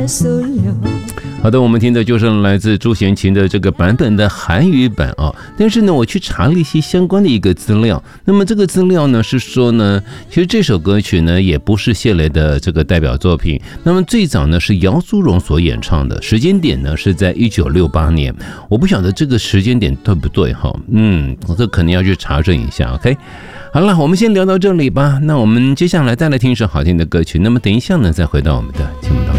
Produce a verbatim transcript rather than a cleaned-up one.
好的，我们听的就是来自朱贤琴的这个版本的韩语版啊。但是呢，我去查了一些相关的一个资料。那么这个资料呢是说呢，其实这首歌曲呢也不是谢雷的这个代表作品。那么最早呢是姚苏蓉所演唱的，时间点呢是在一九六八年。我不晓得这个时间点对不对哈？嗯，我这肯定要去查证一下。OK。好了，我们先聊到这里吧。那我们接下来再来听一首好听的歌曲。那么等一下呢，再回到我们的节目当中。